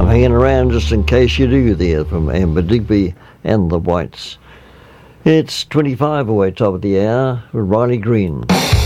hanging around just in case you do there from Amber Digby and the Whites. It's 25 away top of the hour with Riley Green.